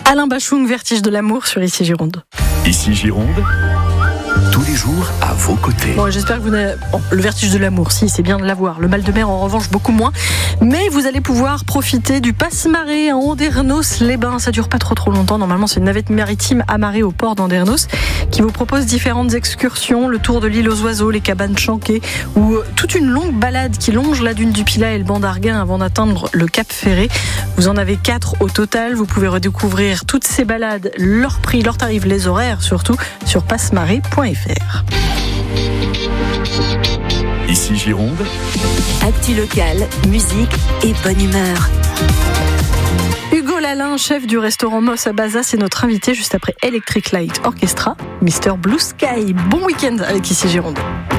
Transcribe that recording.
Alain Bachung, Vertige de l'amour sur Ici Gironde. Ici Gironde, tous les jours à vos côtés. Bon, j'espère que vous n'avez... Bon, le vertige de l'amour, si, c'est bien de l'avoir. Le mal de mer, en revanche, beaucoup moins. Mais vous allez pouvoir profiter du passe-marée à Andernos-les-Bains. Ça dure pas trop longtemps. Normalement, c'est une navette maritime amarrée au port d'Andernos qui vous propose différentes excursions, le tour de l'île aux oiseaux, les cabanes chanquées ou toute une longue balade qui longe la dune du Pilat et le banc d'Arguin avant d'atteindre le Cap Ferré. Vous en avez 4 au total. Vous pouvez redécouvrir toutes ces balades, leur prix, leurs tarifs, les horaires surtout sur passemarée.fr. Ici Gironde, actu locale, musique et bonne humeur. Hugo Lalin, chef du restaurant Moss à Baza, c'est notre invité juste après Electric Light Orchestra, Mr. Blue Sky. Bon week-end avec Ici Gironde.